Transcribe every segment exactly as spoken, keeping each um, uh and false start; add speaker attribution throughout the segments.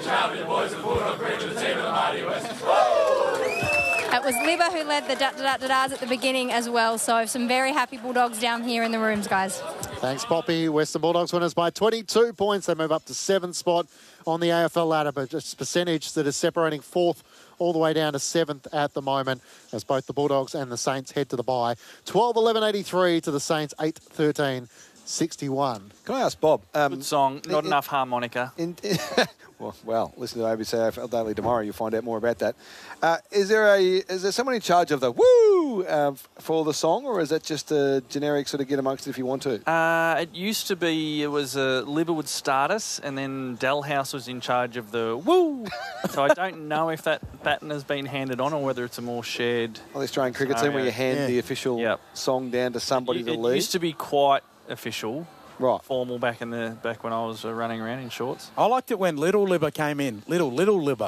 Speaker 1: It was Libba who led the da-da-da-da-das at the beginning as well. So some very happy Bulldogs down here in the rooms, guys.
Speaker 2: Thanks, Poppy. Western Bulldogs winners by twenty-two points. They move up to seventh spot on the A F L ladder, but just percentage that is separating fourth all the way down to seventh at the moment as both the Bulldogs and the Saints head to the bye. twelve eleven eighty-three to the Saints, eight thirteen sixty-one.
Speaker 3: Can I ask Bob? Um,
Speaker 4: Good song, not
Speaker 3: in,
Speaker 4: enough harmonica.
Speaker 3: In, well, well, listen to A B C A F L Daily tomorrow. You'll find out more about that. Uh, is there a is there someone in charge of the woo uh, for the song, or is that just a generic sort of get amongst it if you want to?
Speaker 4: Uh, it used to be it was uh, Libba would start us, and then Dalhouse was in charge of the woo. So I don't know if that baton has been handed on or whether it's a more shared.
Speaker 3: Well, the Australian cricket team where you hand
Speaker 2: Yeah.
Speaker 3: the official
Speaker 4: Yep.
Speaker 3: song down to somebody
Speaker 4: it,
Speaker 3: to
Speaker 4: it
Speaker 3: lead.
Speaker 4: used to be quite official,
Speaker 3: right,
Speaker 4: formal back in the back when I was uh, running around in shorts.
Speaker 5: I liked it when Little Libba came in. Little, little Libba.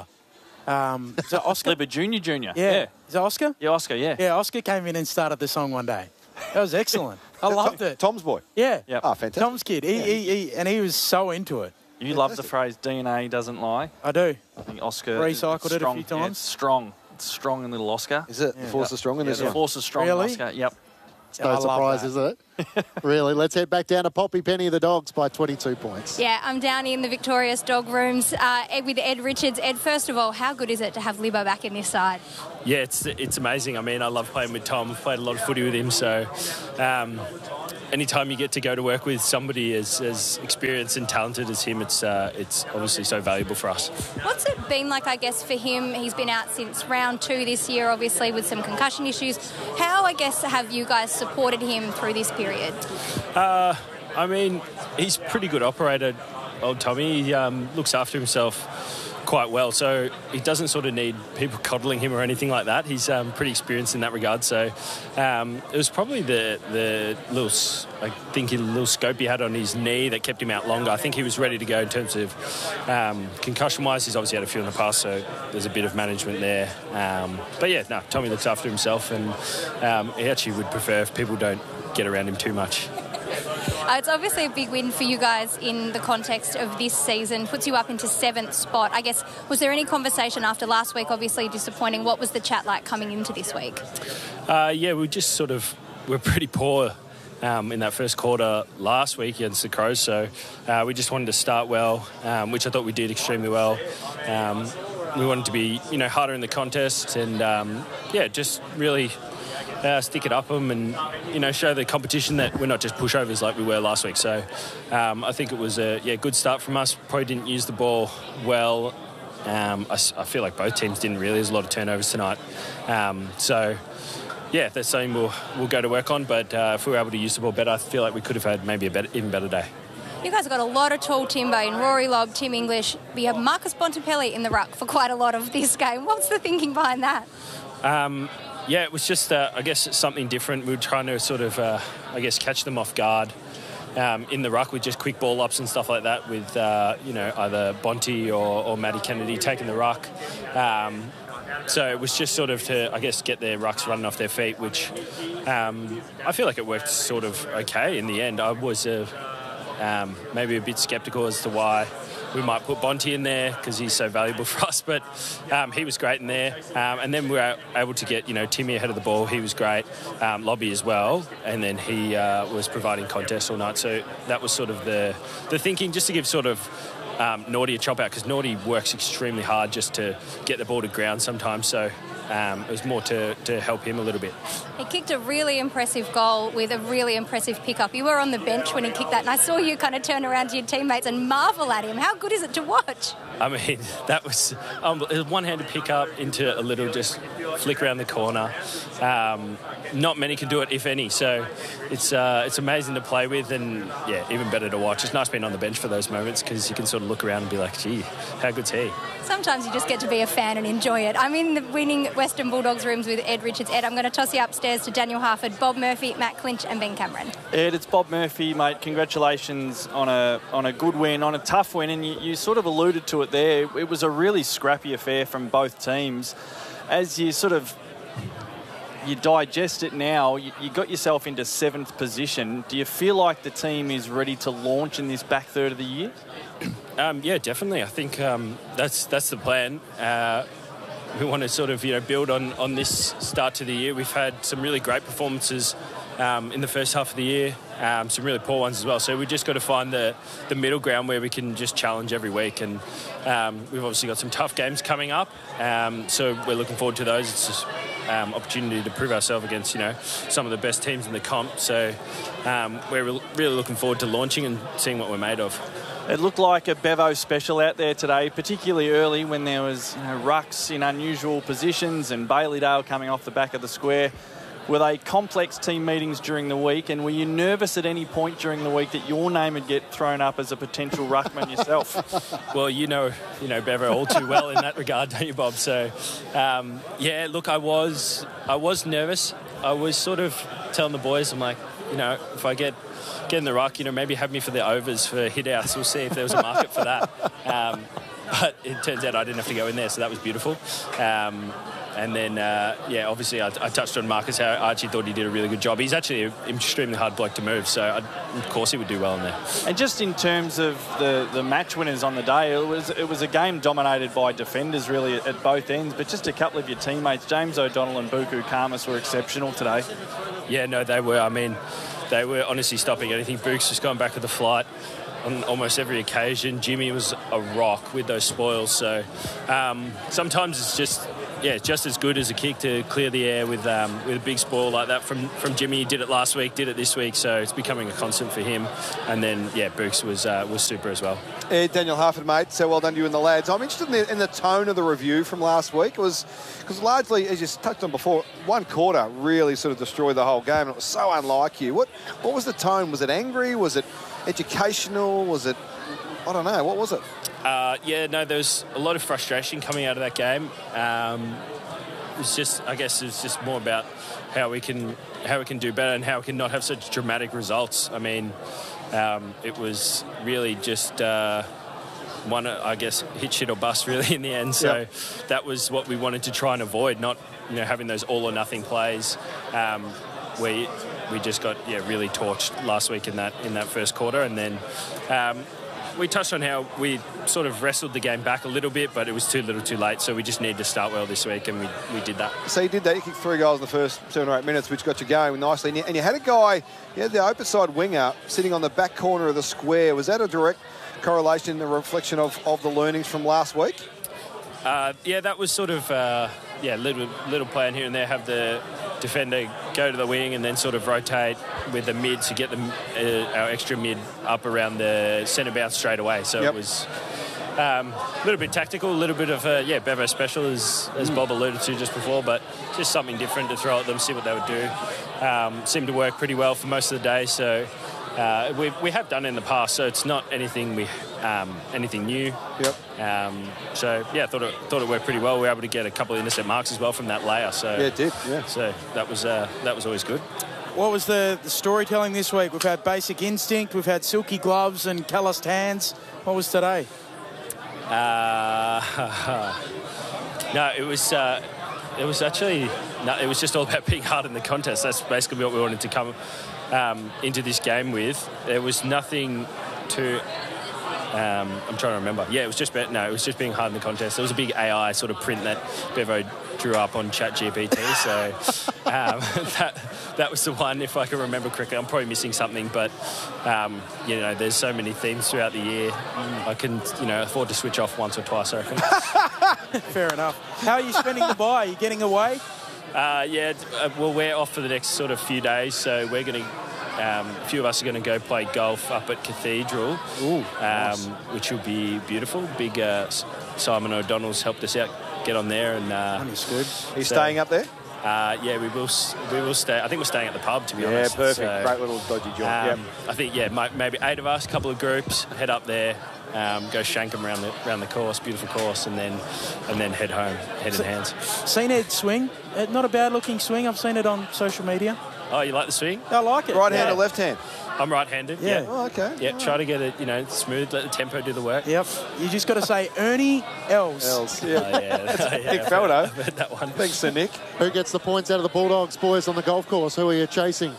Speaker 5: Um, is that Oscar?
Speaker 4: Libba Junior Junior.
Speaker 5: Yeah.
Speaker 4: yeah.
Speaker 5: Is that Oscar?
Speaker 4: Yeah, Oscar, yeah.
Speaker 5: Yeah, Oscar came in and started the song one day. That was excellent. I loved it.
Speaker 3: Tom's boy.
Speaker 5: Yeah.
Speaker 4: Yep.
Speaker 3: Oh, fantastic.
Speaker 5: Tom's kid. He,
Speaker 3: Yeah.
Speaker 5: he, he, and he was so into it.
Speaker 4: You love the phrase D N A doesn't lie.
Speaker 5: I do.
Speaker 4: I think Oscar
Speaker 5: Recycled
Speaker 4: it's
Speaker 5: it a
Speaker 4: strong.
Speaker 5: few
Speaker 4: Yeah,
Speaker 5: times.
Speaker 4: it's strong. It's strong in little Oscar.
Speaker 3: Is it?
Speaker 5: Yeah.
Speaker 3: The force
Speaker 4: Yep.
Speaker 3: is strong in
Speaker 4: Yeah,
Speaker 3: this
Speaker 4: the
Speaker 3: one.
Speaker 4: force is strong
Speaker 5: Really?
Speaker 4: in Oscar. Yep.
Speaker 2: It's no
Speaker 5: I love
Speaker 2: surprise,
Speaker 5: that.
Speaker 2: is it? Really? Let's head back down to Poppy Penny of the Dogs by twenty-two points.
Speaker 1: Yeah, I'm down in the victorious dog rooms uh, with Ed Richards. Ed, first of all, how good is it to have Libba back in this side?
Speaker 6: Yeah, it's it's amazing. I mean, I love playing with Tom. I've played a lot of footy with him, so um, anytime you get to go to work with somebody as, as experienced and talented as him, it's uh, it's obviously so valuable for us.
Speaker 1: What's it been like, I guess, for him? He's been out since round two this year, obviously, with some concussion issues. How, I guess, have you guys supported him through this period?
Speaker 6: Uh, I mean, he's a pretty good operator, old Tommy. He um, looks after himself quite well, so he doesn't sort of need people coddling him or anything like that. He's um, pretty experienced in that regard. So um, it was probably the the little, I think, a little scope he had on his knee that kept him out longer. I think he was ready to go in terms of um, concussion-wise. He's obviously had a few in the past, so there's a bit of management there. Um, but yeah, no, Tommy looks after himself, and um, he actually would prefer if people don't get around him too much.
Speaker 1: Uh, it's obviously a big win for you guys in the context of this season. Puts you up into seventh spot. I guess, was there any conversation after last week, obviously disappointing? What was the chat like coming into this week?
Speaker 6: Uh, yeah, we just sort of were pretty poor um, in that first quarter last week against the Crows, so uh, we just wanted to start well, um, which I thought we did extremely well. Um, we wanted to be, you know, harder in the contest, and um, yeah, just really uh, stick it up them and, you know, show the competition that we're not just pushovers like we were last week. So um, I think it was a yeah good start from us. Probably didn't use the ball well. Um, I, I feel like both teams didn't really. There's a lot of turnovers tonight. Um, so, yeah, that's something we'll, we'll go to work on. But uh, if we were able to use the ball better, I feel like we could have had maybe a better, even better day.
Speaker 1: You guys have got a lot of tall timber in Rory Lobb, Tim English. We have Marcus Bontempelli in the ruck for quite a lot of this game. What's the thinking behind that?
Speaker 6: Um, yeah, it was just, uh, I guess, something different. We were trying to sort of, uh, I guess, catch them off guard um, in the ruck with just quick ball ups and stuff like that with, uh, you know, either Bonty or, or Matty Kennedy taking the ruck. Um, so it was just sort of to, I guess, get their rucks running off their feet, which um, I feel like it worked sort of okay in the end. I was uh, um, maybe a bit sceptical as to why we might put Bonty in there because he's so valuable for us, but um, he was great in there. Um, and then we were able to get, you know, Timmy ahead of the ball. He was great. Um, Lobby as well. And then he uh, was providing contests all night. So that was sort of the, the thinking, just to give sort of um, Naughty a chop out, because Naughty works extremely hard just to get the ball to ground sometimes. So um, it was more to, to help him a little bit.
Speaker 1: He kicked a really impressive goal with a really impressive pickup. You were on the bench when he kicked that, and I saw you kind of turn around to your teammates and marvel at him. How good is it to watch?
Speaker 6: I mean, that was um, a one-handed pickup into a little just flick around the corner. Um, not many can do it, if any. So it's uh, it's amazing to play with, and yeah, even better to watch. It's nice being on the bench for those moments because you can sort of look around and be like, gee, how good's he?
Speaker 1: Sometimes you just get to be a fan and enjoy it. I'm in the winning Western Bulldogs rooms with Ed Richards. Ed, I'm going to toss you upstairs to Daniel Harford, Bob Murphy, Matt Clinch and Ben Cameron.
Speaker 4: Ed, it's Bob Murphy, mate. Congratulations on a on a good win, on a tough win, and you, you sort of alluded to it there. It was a really scrappy affair from both teams. As you sort of you digest it now, you, you got yourself into seventh position. Do you feel like the team is ready to launch in this back third of the year?
Speaker 6: Um, yeah, definitely. I think um, that's that's the plan. Uh, we want to sort of you know build on on this start to the year. We've had some really great performances um, in the first half of the year, um, some really poor ones as well. So we just got to find the the middle ground where we can just challenge every week. And um, we've obviously got some tough games coming up, um, so we're looking forward to those. It's just um, opportunity to prove ourselves against you know some of the best teams in the comp. So um, we're re- really looking forward to launching and seeing what we're made of.
Speaker 4: It looked like a Bevo special out there today, particularly early when there was you know, rucks in unusual positions and Baileydale coming off the back of the square. Were they complex team meetings during the week, and were you nervous at any point during the week that your name would get thrown up as a potential ruckman yourself?
Speaker 6: Well, you know, you know Bevo all too well in that regard, don't you, Bob? So, um, yeah, look, I was, I was nervous. I was sort of telling the boys, I'm like, you know, if I get get in the ruck, you know, maybe have me for the overs for hit outs. We'll see if there was a market for that. Um, but it turns out I didn't have to go in there, so that was beautiful. Um, and then, uh, yeah, obviously I, I touched on Marcus, how Archie thought he did a really good job. He's actually an extremely hard bloke to move, so I, of course he would do well in there.
Speaker 4: And just in terms of the, the match winners on the day, it was it was a game dominated by defenders really at, at both ends, but just a couple of your teammates, James O'Donnell and Buku Khamis, were exceptional today.
Speaker 6: Yeah, no, they were. I mean, they were honestly stopping anything. Book's just gone back with the flight on almost every occasion. Jimmy was a rock with those spoils. So um, sometimes it's just, yeah, just as good as a kick to clear the air with um, with a big spoil like that from, from Jimmy. He did it last week, did it this week. So it's becoming a constant for him. And then, yeah, Books was uh, was super as well.
Speaker 3: Hey, Daniel Harford, mate. So well done to you and the lads. I'm interested in the, in the tone of the review from last week. It was because largely, as you touched on before, one quarter really sort of destroyed the whole game. And it was so unlike you. What what was the tone? Was it angry? Was it educational? Was it, I don't know, what was it?
Speaker 6: Uh, yeah, no, there was a lot of frustration coming out of that game. Um, it was just, I guess, it was just more about how we can how we can do better and how we can not have such dramatic results. I mean, um, it was really just uh, one, I guess, hit shit or bust really in the end. So yep. That was what we wanted to try and avoid, not you know having those all or nothing plays. Um, we we just got yeah really torched last week in that in that first quarter, and then. Um, We touched on how we sort of wrestled the game back a little bit, but it was too little too late, so we just needed to start well this week, and we, we did that.
Speaker 3: So you did that. You kicked three goals in the first seven or eight minutes, which got you going nicely. And you, and you had a guy, you had the open side winger sitting on the back corner of the square. Was that a direct correlation, a reflection of, of the learnings from last week?
Speaker 6: Uh, yeah, that was sort of, uh, yeah, little, little plan here and there, have the defender go to the wing and then sort of rotate with the mid to get the, uh, our extra mid up around the centre bounce straight away. So yep. It was um, a little bit tactical, a little bit of a, yeah, Bevo special, as, as mm. Bob alluded to just before, but just something different to throw at them, see what they would do. Um, seemed to work pretty well for most of the day, so... Uh, we we have done it in the past, so it's not anything we um, anything new.
Speaker 3: Yep.
Speaker 6: Um, so yeah, thought it thought it worked pretty well. We were able to get a couple of intercept marks as well from that layer. So
Speaker 3: yeah, it did. Yeah.
Speaker 6: So that was uh, that was always good.
Speaker 5: What was the, the storytelling this week? We've had Basic Instinct, we've had Silky Gloves and Calloused Hands. What was today?
Speaker 6: Uh, no, it was. Uh, it was actually no. It was just all about being hard in the contest. That's basically what we wanted to come. Um, into this game with. There was nothing to um, I'm trying to remember yeah it was just no it was just being hard in the contest. There was a big A I sort of print that Bevo drew up on ChatGPT, so um, that that was the one, if I can remember correctly. I'm probably missing something, but um, you know there's so many themes throughout the year. I can you know afford to switch off once or twice, I reckon.
Speaker 5: Fair enough. How are you spending the bye? Are you getting away?
Speaker 6: Uh, yeah, uh, well, we're off for the next sort of few days, so we're going to, um, a few of us are going to go play golf up at Cathedral,
Speaker 3: Ooh,
Speaker 6: um,
Speaker 3: nice.
Speaker 6: which will be beautiful. Big uh, Simon O'Donnell's helped us out, get on there. and uh,
Speaker 3: That's good. Are you so, staying up there?
Speaker 6: Uh, yeah, we will We will stay. I think we're staying at the pub, to be
Speaker 3: yeah,
Speaker 6: honest.
Speaker 3: Yeah, perfect.
Speaker 6: So,
Speaker 3: great little dodgy joint.
Speaker 6: Um,
Speaker 3: yep.
Speaker 6: I think, yeah, maybe eight of us, a couple of groups, head up there. Um, go shank them around the around the course, beautiful course, and then and then head home, head in hands.
Speaker 5: Seen Ed swing? Not a bad looking swing. I've seen it on social media.
Speaker 6: Oh, you like the swing?
Speaker 5: I like it.
Speaker 3: Right
Speaker 5: yeah.
Speaker 3: hand or left hand?
Speaker 6: I'm right-handed.
Speaker 5: Yeah.
Speaker 6: Yeah.
Speaker 3: Oh, okay.
Speaker 6: Yeah, try to get it, you know, smooth, let the tempo do the work.
Speaker 5: Yep. You just got to say Ernie Els.
Speaker 3: Els.
Speaker 6: Oh,
Speaker 3: Yeah.
Speaker 6: yeah. yeah,
Speaker 3: Nick
Speaker 6: I've
Speaker 3: Faldo.
Speaker 6: heard- I've heard that one.
Speaker 3: Thanks, Sir Nick.
Speaker 2: Who gets the points out of the Bulldogs, boys, on the golf course? Who are you chasing?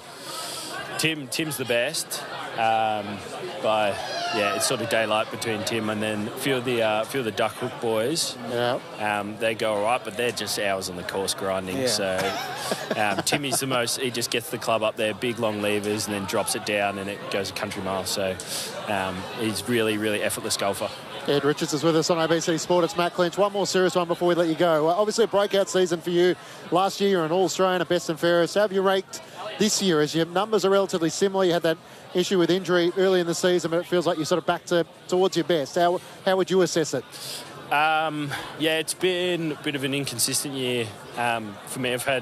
Speaker 6: Tim, Tim's the best. Um, by yeah, it's sort of daylight between Tim and then a few of the uh, few of the Duck Hook boys.
Speaker 2: Yeah.
Speaker 6: Um, they go all right, but they're just hours on the course grinding.
Speaker 5: Yeah.
Speaker 6: So um, Timmy's the most. He just gets the club up there, big long levers, and then drops it down, and it goes a country mile. So um, he's really, really effortless golfer.
Speaker 2: Ed Richards is with us on A B C Sport. It's Matt Clinch. One more serious one before we let you go. Well, obviously a breakout season for you. Last year you're an All-Australian, a best and fairest. How have you ranked this year? As your numbers are relatively similar, you had that issue with injury early in the season, but it feels like you're sort of back to towards your best. How how would you assess it?
Speaker 6: Um, yeah, it's been a bit of an inconsistent year um, for me. I've had,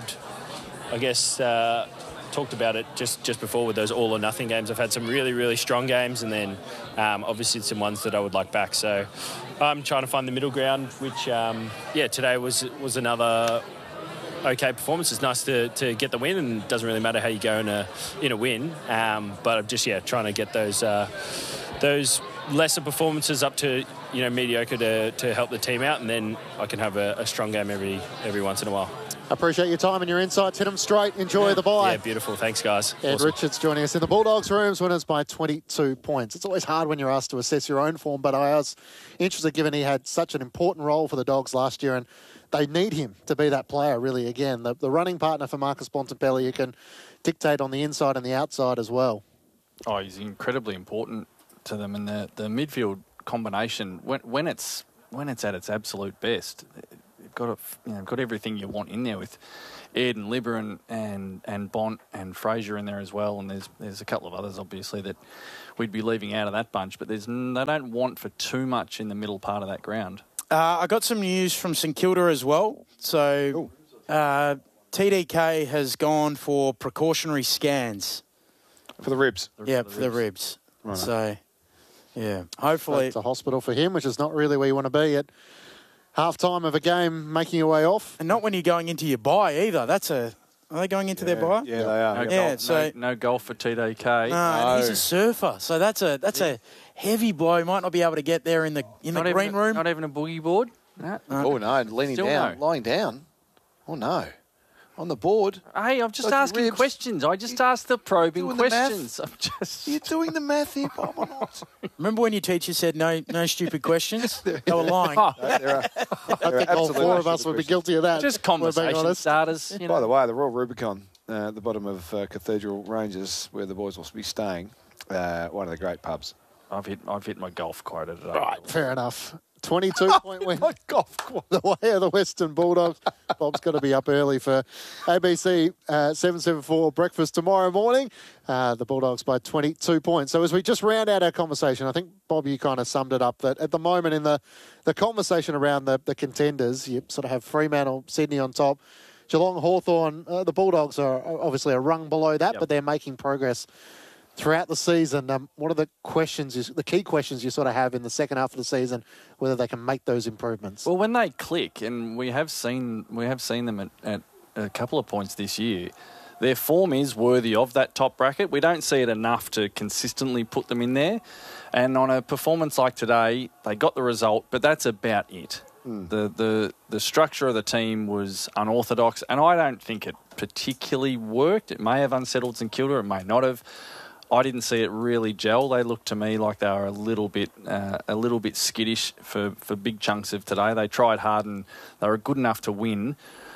Speaker 6: I guess, uh, talked about it just, just before with those all or nothing games. I've had some really, really strong games and then um, obviously some ones that I would like back. So I'm trying to find the middle ground, which, um, yeah, today was was another okay performance. It's nice to, to get the win, and it doesn't really matter how you go in a in a win. Um, but I'm just, yeah, trying to get those uh, those lesser performances up to, you know, mediocre to, to help the team out, and then I can have a, a strong game every every once in a while.
Speaker 2: Appreciate your time and your insights. Hit them straight. Enjoy the bye.
Speaker 6: Yeah, beautiful. Thanks, guys.
Speaker 2: Ed
Speaker 6: Awesome.
Speaker 2: Richards joining us in the Bulldogs rooms, winners by twenty-two points. It's always hard when you're asked to assess your own form, but I was interested given he had such an important role for the Dogs last year, and they need him to be that player, really, again. The, the running partner for Marcus Bontempelli, who can dictate on the inside and the outside as well.
Speaker 4: Oh, he's incredibly important to them, and the, the midfield combination, when, when it's when it's at its absolute best, you've got a, you know, got everything you want in there with Ed and Libber and, and, and Bont and Fraser in there as well, and there's there's a couple of others obviously that we'd be leaving out of that bunch, but there's they don't want for too much in the middle part of that ground.
Speaker 5: Uh, I got some news from St Kilda as well. So uh, T D K has gone for precautionary scans.
Speaker 3: For the ribs.
Speaker 5: Yeah, for the ribs.
Speaker 3: Right.
Speaker 5: So, yeah, hopefully.
Speaker 2: It's a hospital for him, which is not really where you want to be at half-time of a game, making your way off.
Speaker 5: And not when you're going into your bye either. That's a... Are they going into their bye?
Speaker 3: Yeah, they are.
Speaker 4: No,
Speaker 5: Yeah,
Speaker 4: golf,
Speaker 5: so-
Speaker 4: no, no golf for T D K.
Speaker 5: No, and
Speaker 3: No.
Speaker 5: he's a surfer, so that's a that's a heavy blow. Might not be able to get there in the in the
Speaker 4: Not
Speaker 5: green
Speaker 4: even,
Speaker 5: room.
Speaker 4: Not even a boogie board? No.
Speaker 3: Oh, no, leaning
Speaker 4: Still
Speaker 3: down.
Speaker 4: no.
Speaker 3: Lying down. Oh, no. On the board.
Speaker 4: Hey, I'm just
Speaker 3: Like
Speaker 4: asking
Speaker 3: ribs.
Speaker 4: questions. I just asked the probing
Speaker 3: doing the math?
Speaker 4: questions. I'm just...
Speaker 3: You're doing the math here, Bob, or not?
Speaker 5: Remember when your teacher said no no stupid questions? They were lying.
Speaker 4: Oh,
Speaker 3: No, there are,
Speaker 2: I think all four of us would be guilty of that.
Speaker 4: just
Speaker 2: if we're being
Speaker 4: conversation
Speaker 2: honest.
Speaker 4: starters. You know.
Speaker 3: By the way, the Royal Rubicon uh, at the bottom of uh, Cathedral Ranges, where the boys will be staying, uh, one of the great pubs.
Speaker 4: I've hit I've hit my golf quota today.
Speaker 2: Right, fair enough. twenty-two point win
Speaker 3: My golf club.
Speaker 2: the way of the Western Bulldogs. Bob's got to be up early for A B C uh, seven seventy-four breakfast tomorrow morning. Uh, the Bulldogs by twenty-two points. So as we just round out our conversation, I think, Bob, you kind of summed it up, that at the moment in the, the conversation around the, the contenders, you sort of have Fremantle, Sydney on top, Geelong, Hawthorn. Uh, the Bulldogs are obviously a rung below that,
Speaker 4: Yep.
Speaker 2: but they're making progress throughout the season. Um, what are the questions, you, the key questions you sort of have in the second half of the season, whether they can make those improvements?
Speaker 4: Well, when they click, and we have seen we have seen them at, at a couple of points this year, their form is worthy of that top bracket. We don't see it enough to consistently put them in there. And on a performance like today, they got the result, but that's about it. Mm. The, the the structure of the team was unorthodox, and I don't think it particularly worked. It may have unsettled St Kilda, it may not have. I didn't see it really gel. They looked to me like they were a little bit, uh, a little bit skittish for, for big chunks of today. They tried hard and they were good enough to win,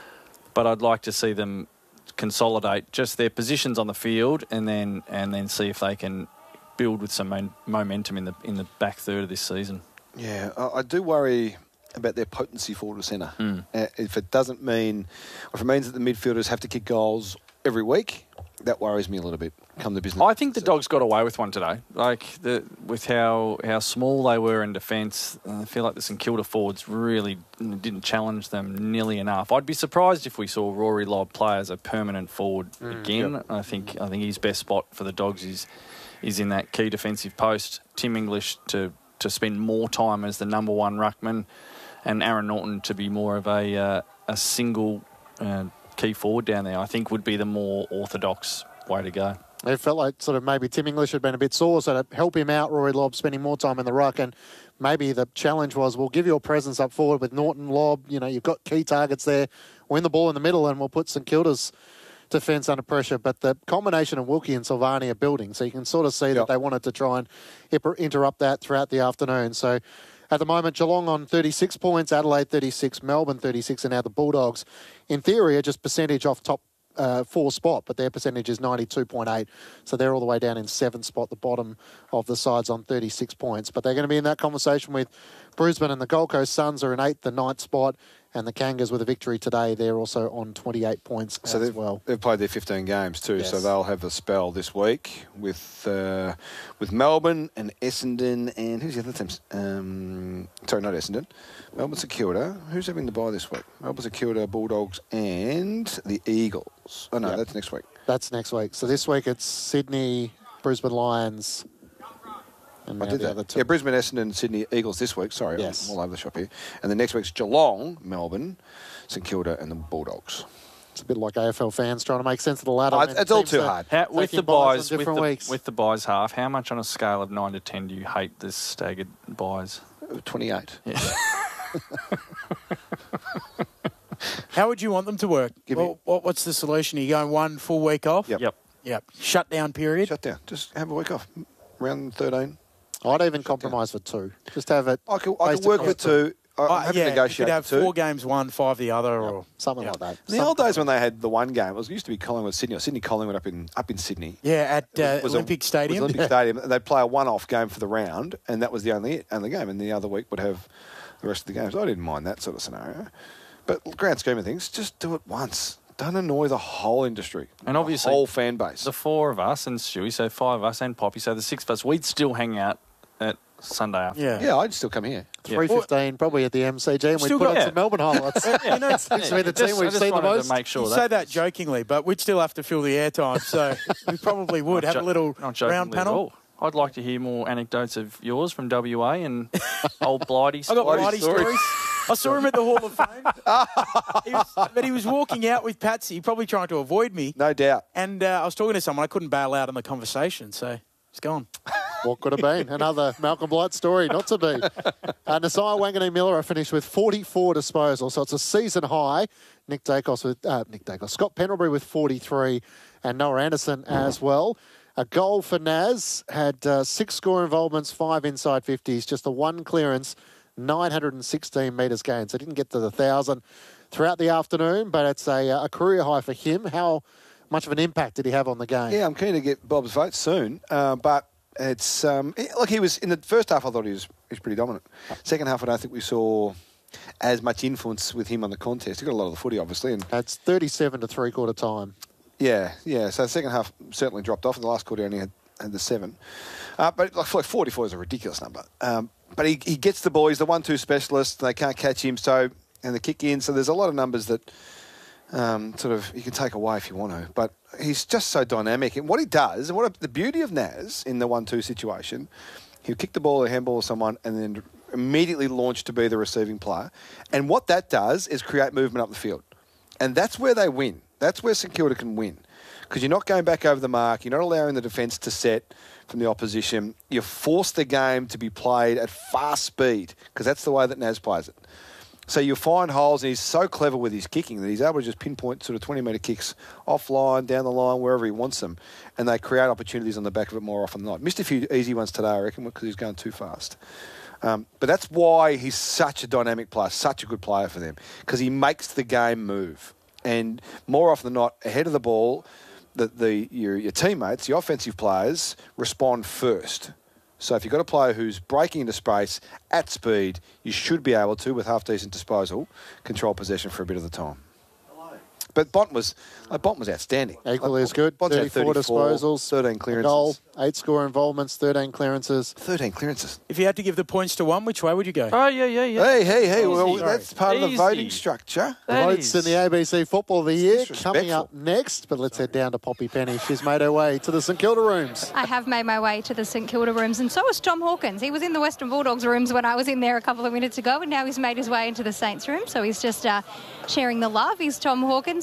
Speaker 4: but I'd like to see them consolidate just their positions on the field and then and then see if they can build with some mon- momentum in the in the back third of this season.
Speaker 3: Yeah, I, I do worry about their potency forward to centre.
Speaker 4: Mm.
Speaker 3: Uh, if it doesn't mean, or if it means that the midfielders have to kick goals every week, that worries me a little bit. Come the business.
Speaker 4: I think the Dogs got away with one today. Like the, with how how small they were in defence, I feel like the St Kilda forwards really didn't challenge them nearly enough. I'd be surprised if we saw Rory Lobb play as a permanent forward mm, again. Yep. I think I think his best spot for the Dogs is is in that key defensive post. Tim English to to spend more time as the number one ruckman, and Aaron Norton to be more of a uh, a single uh, key forward down there. I think would be the more orthodox way to go.
Speaker 2: It felt like sort of maybe Tim English had been a bit sore, so to help him out, Rory Lobb spending more time in the ruck, and maybe the challenge was, we'll give you a presence up forward with Norton, Lobb. You know, you've got key targets there. Win the ball in the middle, and we'll put St Kilda's defence under pressure. But the combination of Wilkie and Silvani are building, so you can sort of see
Speaker 3: yep.
Speaker 2: that they wanted to try and interrupt that throughout the afternoon. So at the moment, Geelong on thirty-six points, Adelaide thirty-six, Melbourne thirty-six, and now the Bulldogs, in theory, are just percentage off top Uh, four spot, but their percentage is ninety-two point eight. So they're all the way down in seventh spot, the bottom of the sides on thirty-six points. But they're going to be in that conversation with Brisbane, and the Gold Coast Suns are in eighth, the ninth spot. And the Kangas with a victory today, they're also on twenty-eight points
Speaker 3: so
Speaker 2: as
Speaker 3: they've,
Speaker 2: well.
Speaker 3: They've played their fifteen games too,
Speaker 2: Yes.
Speaker 3: so they'll have a spell this week with uh, with Melbourne and Essendon and who's the other teams? Um, sorry, not Essendon. Melbourne, St Kilda. Who's having the bye this week? Melbourne, St Kilda, Bulldogs and the Eagles. Oh no,
Speaker 2: Yep.
Speaker 3: that's next week.
Speaker 2: That's next week. So this week it's Sydney, Brisbane Lions, and
Speaker 3: I
Speaker 2: now
Speaker 3: did
Speaker 2: the
Speaker 3: that.
Speaker 2: other two.
Speaker 3: Yeah, Brisbane, Essendon, Sydney Eagles this week. Sorry,
Speaker 2: Yes.
Speaker 3: I'm all over the shop here. And then next week's Geelong, Melbourne, St Kilda, and the Bulldogs.
Speaker 2: It's a bit like A F L fans trying to make sense of the ladder.
Speaker 3: Oh,
Speaker 2: I
Speaker 3: it's-
Speaker 2: mean,
Speaker 3: it's all
Speaker 2: teams
Speaker 3: too
Speaker 2: are
Speaker 3: hard.
Speaker 4: How, with
Speaker 2: taking
Speaker 4: the
Speaker 2: buys on
Speaker 4: buys, with
Speaker 2: different
Speaker 4: the,
Speaker 2: weeks.
Speaker 4: with the buys half, how much on a scale of nine to ten do you hate this staggered buys?
Speaker 3: twenty-eight.
Speaker 4: Yeah.
Speaker 5: How would you want them to work?
Speaker 3: Give me-
Speaker 5: Well, what, what's the solution? Are you going one full week off?
Speaker 3: Yep.
Speaker 4: Yep.
Speaker 5: Yep. Shutdown period?
Speaker 3: Shut down. Just have a week off. Round thirteen.
Speaker 2: I'd even compromise for two. Just have it.
Speaker 3: I could, I
Speaker 2: based
Speaker 3: could work
Speaker 2: across
Speaker 3: with
Speaker 2: the-
Speaker 3: two. I- I'm
Speaker 5: Uh,
Speaker 3: happy
Speaker 5: yeah,
Speaker 3: to
Speaker 5: you
Speaker 3: negotiate
Speaker 5: could have
Speaker 3: two.
Speaker 5: four games, one, five the other. Or
Speaker 2: Something
Speaker 5: Yeah.
Speaker 2: like that.
Speaker 3: In the old days when they had the one game, it was used to be Collingwood Sydney or Sydney Collingwood up in up in Sydney.
Speaker 5: Yeah, at uh,
Speaker 3: Was a-
Speaker 5: Olympic
Speaker 3: was
Speaker 5: Stadium.
Speaker 3: Olympic Stadium. And they'd play a one-off game for the round, and that was the only only game. And the other week would have the rest of the games. I didn't mind that sort of scenario. But grand scheme of things, just do it once. Don't annoy the whole industry
Speaker 4: And obviously
Speaker 3: the whole fan base.
Speaker 4: The four of us and Stewie, so five of us and Poppy, so the six of us, we'd still hang out at Sunday afternoon.
Speaker 5: Yeah.
Speaker 3: yeah, I'd still come here.
Speaker 2: three fifteen, probably at the M C G, and we'd
Speaker 5: Still
Speaker 2: put
Speaker 5: got-
Speaker 2: on
Speaker 4: yeah.
Speaker 2: some Melbourne highlights.
Speaker 4: Yeah.
Speaker 2: You know, it seems to be the
Speaker 4: Just-
Speaker 2: team
Speaker 4: I
Speaker 2: we've
Speaker 4: just
Speaker 2: seen the
Speaker 4: wanted
Speaker 2: most.
Speaker 4: to make sure
Speaker 5: You
Speaker 4: that
Speaker 5: say that jokingly, but we'd still have to fill the airtime, so we probably would
Speaker 4: Not
Speaker 5: have a
Speaker 4: jo-
Speaker 5: little
Speaker 4: not jokingly
Speaker 5: round
Speaker 4: at
Speaker 5: panel.
Speaker 4: all. I'd like to hear more anecdotes of yours from W A and old Blighty
Speaker 5: I got
Speaker 4: stories.
Speaker 5: Blighty stories. I saw him at the Hall of Fame. He was, but he was walking out with Patsy, probably trying to avoid me.
Speaker 3: No doubt.
Speaker 5: And uh, I was talking to someone. I couldn't bail out on the conversation, so he's gone.
Speaker 2: What could have been? Another Malcolm Blight story, not to be. Uh, Nasiah Wanganeen-Miller finished with forty-four disposals, so it's a season high. Nick Dacos with uh, Nick Dacos, Scott Pendlebury with forty-three, and Noah Anderson as well. A goal for Naz, had uh, six score involvements, five inside fifties, just the one clearance, nine hundred sixteen metres gained. So didn't get to the one thousand throughout the afternoon, but it's a, a career high for him. How much of an impact did he have on the game?
Speaker 3: Yeah, I'm keen to get Bob's vote soon, uh, but it's um, look. He was in the first half. I thought he was he was pretty dominant. Second half, I don't think we saw as much influence with him on the contest. He got a lot of the footy, obviously, and
Speaker 2: It's thirty-seven to three quarter time.
Speaker 3: yeah, yeah. So the second half certainly dropped off. In the last quarter, he only had, had the seven. Uh, but like, like forty-four is a ridiculous number. Um, but he, he gets the ball. He's the one-two specialist. They can't catch him. So and the kick in. So there's a lot of numbers that um, sort of you can take away if you want to. But he's just so dynamic. And what he does, and what the beauty of Naz in the one-two situation, he'll kick the ball or handball someone and then immediately launch to be the receiving player. And what that does is create movement up the field. And that's where they win. That's where St Kilda can win. Because you're not going back over the mark. You're not allowing the defence to set from the opposition. You force the game to be played at fast speed because that's the way that Naz plays it. So you find holes, and he's so clever with his kicking that he's able to just pinpoint sort of twenty-metre kicks offline, down the line, wherever he wants them. And they create opportunities on the back of it more often than not. Missed a few easy ones today, I reckon, because he was going too fast. Um, but that's why he's such a dynamic player, such a good player for them, because he makes the game move. And more often than not, ahead of the ball, the, the your, your teammates, the offensive players, respond first. So if you've got a player who's breaking into space at speed, you should be able to, with half-decent disposal, control possession for a bit of the time. But Bont was like, Bont was outstanding.
Speaker 2: Equally
Speaker 3: Like,
Speaker 2: as good.
Speaker 3: Bont's had
Speaker 2: thirty-four disposals,
Speaker 3: thirteen
Speaker 2: a
Speaker 3: clearances.
Speaker 2: goal, eight score involvements, thirteen clearances.
Speaker 3: thirteen clearances.
Speaker 5: If you had to give the points to one, which way would you go?
Speaker 4: Oh, yeah, yeah, yeah.
Speaker 3: Hey, hey, hey. Well,
Speaker 4: Easy.
Speaker 3: that's part of the
Speaker 4: Easy.
Speaker 3: voting structure.
Speaker 4: That
Speaker 2: Votes
Speaker 4: is-
Speaker 2: in the A B C Football of the Year
Speaker 3: disrespectful.
Speaker 2: coming up next. But let's head down to Poppy Penny. She's made her way to the St Kilda rooms.
Speaker 1: I have made my way to the St Kilda rooms, and so has Tom Hawkins. He was in the Western Bulldogs rooms when I was in there a couple of minutes ago, and now he's made his way into the Saints room. So he's just uh, sharing the love. He's Tom Hawkins.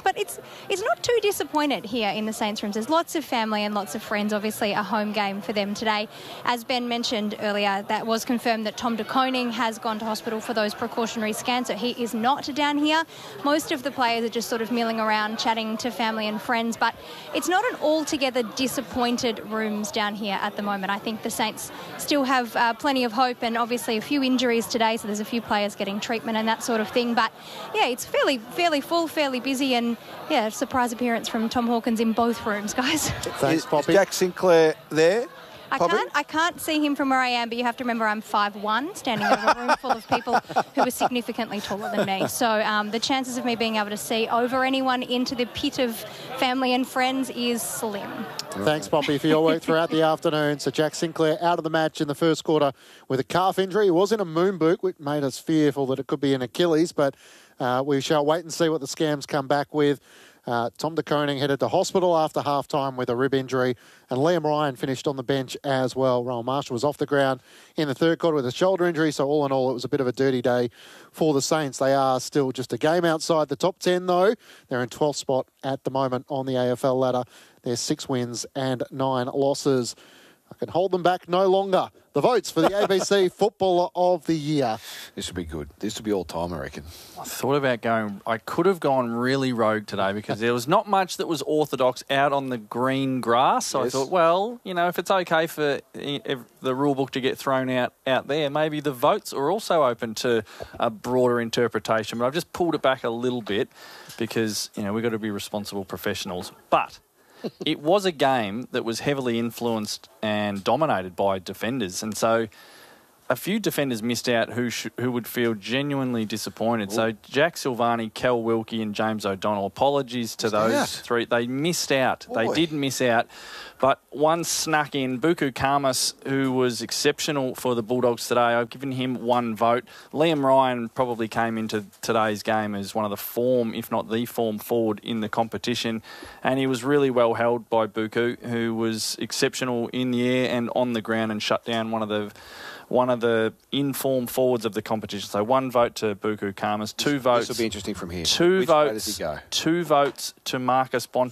Speaker 1: But it's it's not too disappointed here in the Saints rooms. There's lots of family and lots of friends. Obviously, a home game for them today. As Ben mentioned earlier, that was confirmed that Tom De Koning has gone to hospital for those precautionary scans, so he is not down here. Most of the players are just sort of milling around, chatting to family and friends, but it's not an altogether disappointed rooms down here at the moment. I think the Saints still have uh, plenty of hope, and obviously a few injuries today, so there's a few players getting treatment and that sort of thing. But yeah, it's fairly fairly full, fairly busy, and yeah, surprise appearance from Tom Hawkins in both rooms, guys.
Speaker 2: Thanks, Poppy.
Speaker 3: Is Jack Sinclair there?
Speaker 1: I
Speaker 3: Poppy?
Speaker 1: can't I can't see him from where I am, but you have to remember I'm five one, standing over a room full of people who are significantly taller than me. So um, the chances of me being able to see over anyone into the pit of family and friends is slim.
Speaker 2: Thanks, Poppy, for your work throughout the afternoon. So Jack Sinclair out of the match in the first quarter with a calf injury. He was in a moon boot, which made us fearful that it could be an Achilles, but uh, we shall wait and see what the scams come back with. Uh, Tom De Koning headed to hospital after half-time with a rib injury, and Liam Ryan finished on the bench as well. Rowan Marshall was off the ground in the third quarter with a shoulder injury, so all in all, it was a bit of a dirty day for the Saints. They are still just a game outside the top ten, though. They're in twelfth spot at the moment on the A F L ladder. There's six wins and nine losses. I can hold them back no longer. The votes for the A B C Footballer of the Year.
Speaker 3: This would be good. This would be all time, I reckon.
Speaker 4: I thought about going, I could have gone really rogue today because there was not much that was orthodox out on the green grass. So
Speaker 3: Yes.
Speaker 4: I thought, well, you know, if it's okay for the rule book to get thrown out, out there, maybe the votes are also open to a broader interpretation. But I've just pulled it back a little bit because, you know, we've got to be responsible professionals. But it was a game that was heavily influenced and dominated by defenders. And so a few defenders missed out who sh- who would feel genuinely disappointed. Ooh. So Jack Silvani, Kel Wilkie and James O'Donnell, apologies to those out. three. They missed out. Boy. They did miss out. But one snuck in. Buku Karmas, who was exceptional for the Bulldogs today. I've given him one vote. Liam Ryan probably came into today's game as one of the form, if not the form forward in the competition. And he was really well held by Buku, who was exceptional in the air and on the ground and shut down one of the one of the in-form forwards of the competition. So one vote to Buku Karmas, two
Speaker 3: this,
Speaker 4: votes.
Speaker 3: This will be interesting from here.
Speaker 4: Two
Speaker 3: Which
Speaker 4: votes.
Speaker 3: way does he go?
Speaker 4: Two votes to Marcus Bontempelli.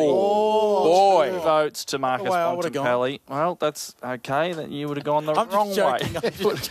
Speaker 3: Oh, boy.
Speaker 4: Two votes to Marcus
Speaker 5: Well, I would've gone.
Speaker 4: Bontempelli. Well, that's okay. That you would have gone the
Speaker 5: I'm
Speaker 4: wrong
Speaker 5: just
Speaker 4: way.
Speaker 5: joking.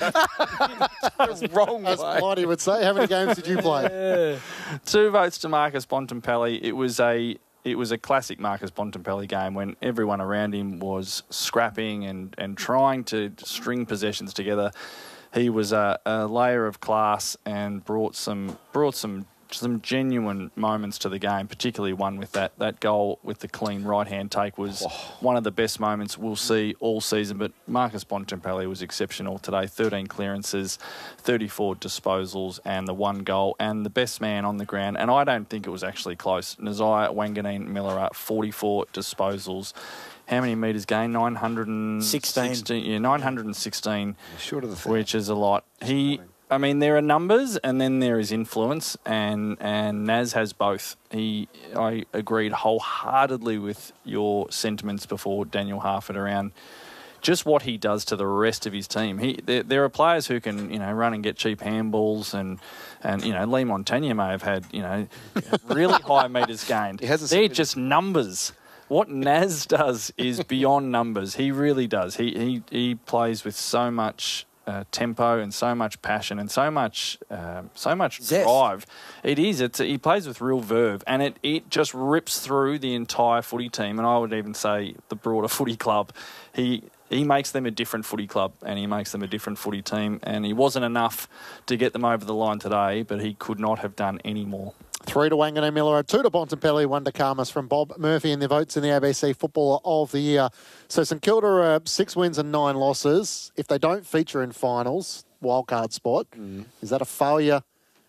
Speaker 5: I'm just joking.
Speaker 3: Wrong
Speaker 2: As
Speaker 3: way.
Speaker 2: Mighty would say, how many games did you play?
Speaker 4: Two votes to Marcus Bontempelli. It was a it was a classic Marcus Bontempelli game when everyone around him was scrapping and, and trying to string possessions together. He was a, a layer of class and brought some brought some some genuine moments to the game, particularly one with that, that goal with the clean right-hand take was oh. one of the best moments we'll see all season. But Marcus Bontempelli was exceptional today. thirteen clearances, thirty-four disposals and the one goal and the best man on the ground. And I don't think it was actually close. Nazai Wanganeen Miller at forty-four disposals. How many metres gained? nine hundred sixteen. Yeah, nine hundred sixteen,
Speaker 3: short of the thing.
Speaker 4: Which is a lot. He... I mean, there are numbers and then there is influence, and, and Naz has both. He, I agreed wholeheartedly with your sentiments before, Daniel Harford, around just what he does to the rest of his team. He, there, there are players who can, you know, run and get cheap handballs, and, and you know, Lee Montagna may have had, you know, really high metres gained. They're just numbers. What Naz does is beyond numbers. He really does. He he, he plays with so much Uh, tempo and so much passion and so much uh, so much
Speaker 5: Zest.
Speaker 4: drive. It is. It's he plays with real verve, and it, it just rips through the entire footy team. And I would even say the broader footy club. He he makes them a different footy club, and he makes them a different footy team. And he wasn't enough to get them over the line today, but he could not have done any more.
Speaker 2: Three to Wanganeen Miller, two to Bontempelli, one to Karmas from Bob Murphy in the votes in the A B C Footballer of the Year. So St Kilda are six wins and nine losses. If they don't feature in finals, wildcard spot, mm. is that a failure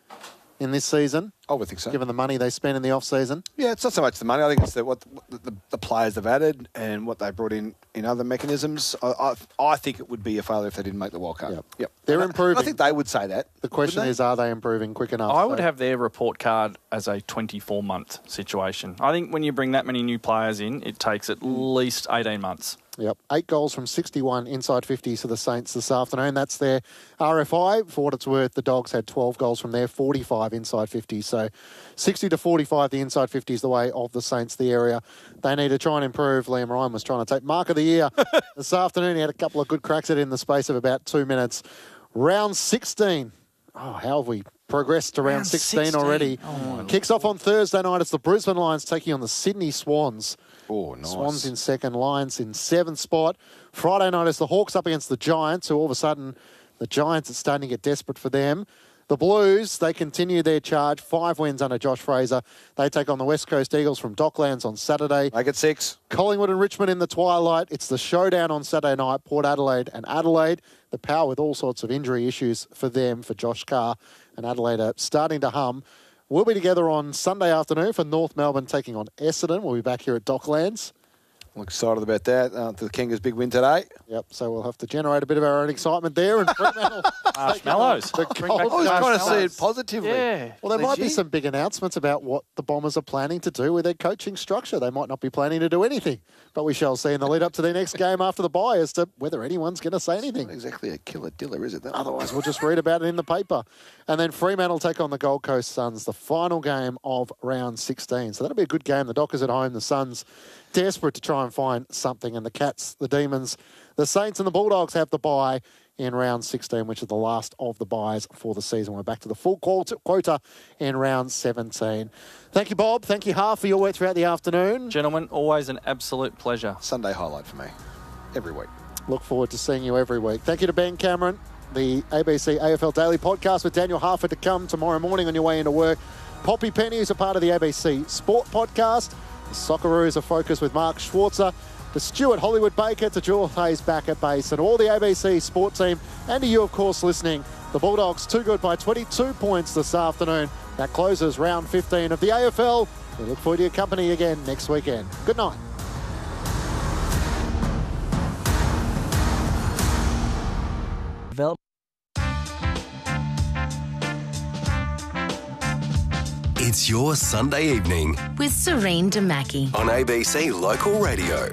Speaker 2: in this season?
Speaker 3: I would think so.
Speaker 2: Given the money they spent in the off-season?
Speaker 3: Yeah, it's not so much the money. I think it's the, what the, the, the players they've added and what they brought in in other mechanisms. I, I, I think it would be a failure if they didn't make the World Cup.
Speaker 2: Yep.
Speaker 3: Yep.
Speaker 2: They're
Speaker 3: and
Speaker 2: improving.
Speaker 3: I, I think they would say that.
Speaker 2: The question is, are they improving quick enough?
Speaker 4: I would
Speaker 2: so.
Speaker 4: have their report card as a twenty-four month situation. I think when you bring that many new players in, it takes at least eighteen months.
Speaker 2: Yep. Eight goals from sixty-one inside fifties for the Saints this afternoon. That's their R F I. For what it's worth, the Dogs had twelve goals from their forty-five inside fifties. So So sixty to forty-five, the inside fifty is the way of the Saints, the area they need to try and improve. Liam Ryan was trying to take mark of the year this afternoon. He had a couple of good cracks at it in the space of about two minutes. Round sixteen. Oh, how have we progressed to round, round sixteen, sixteen already? Oh, Kicks off on Thursday night. It's the Brisbane Lions taking on the Sydney Swans.
Speaker 3: Oh, nice.
Speaker 2: Swans in second, Lions in seventh spot. Friday night is the Hawks up against the Giants, who all of a sudden, the Giants are starting to get desperate for them. The Blues, they continue their charge. Five wins under Josh Fraser. They take on the West Coast Eagles from Docklands on Saturday.
Speaker 3: Make it six.
Speaker 2: Collingwood and Richmond in the twilight. It's the showdown on Saturday night. Port Adelaide and Adelaide. The Power with all sorts of injury issues for them, for Josh Carr. And Adelaide are starting to hum. We'll be together on Sunday afternoon for North Melbourne taking on Essendon. We'll be back here at Docklands.
Speaker 3: I'm excited about that. Uh, the Kangas' big win today.
Speaker 2: Yep, so we'll have to generate a bit of our own excitement there. And
Speaker 4: marshmallows.
Speaker 2: The
Speaker 3: I was trying to see it positively.
Speaker 4: Yeah.
Speaker 2: Well, there
Speaker 3: Legit.
Speaker 2: might be some big announcements about what the Bombers are planning to do with their coaching structure. They might not be planning to do anything, but we shall see in the lead up to their next game after the bye as to whether anyone's going to say anything.
Speaker 3: Not exactly a killer diller, is it? That
Speaker 2: Otherwise, we'll just read about it in the paper. And then Fremantle take on the Gold Coast Suns, the final game of round sixteen. So that'll be a good game. The Dockers at home, the Suns desperate to try and find something. And the Cats, the Demons, the Saints and the Bulldogs have the bye in round sixteen, which is the last of the byes for the season. We're back to the full quota in round seventeen. Thank you, Bob. Thank you, Har, for your work throughout the afternoon.
Speaker 4: Gentlemen, always an absolute pleasure.
Speaker 3: Sunday highlight for me. Every week.
Speaker 2: Look forward to seeing you every week. Thank you to Ben Cameron. The A B C A F L Daily Podcast with Daniel Harford to come tomorrow morning on your way into work. Poppy Penny is a part of the A B C Sport Podcast. The Socceroos are focused with Mark Schwarzer. To Stuart Hollywood Baker, to Jewel Hayes back at base, and all the A B C Sport team, and to you, of course, listening. The Bulldogs too good by twenty-two points this afternoon. That closes round fifteen of the A F L. We look forward to your company again next weekend. Good night.
Speaker 7: It's your Sunday evening
Speaker 8: with Serene Damaki
Speaker 7: on A B C Local Radio.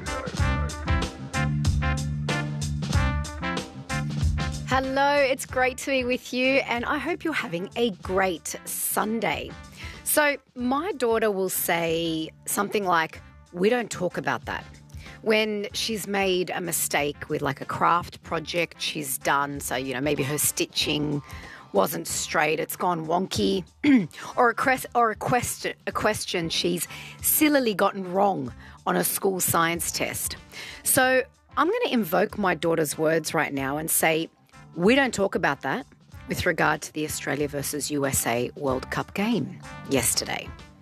Speaker 9: Hello, it's great to be with you, and I hope you're having a great Sunday. So my daughter will say something like, "We don't talk about that." When she's made a mistake with like a craft project she's done, so, you know, maybe her stitching wasn't straight, it's gone wonky, or a, cres- or a, question, a question she's sillily gotten wrong on a school science test. So I'm going to invoke my daughter's words right now and say, we don't talk about that with regard to the Australia versus U S A World Cup game yesterday.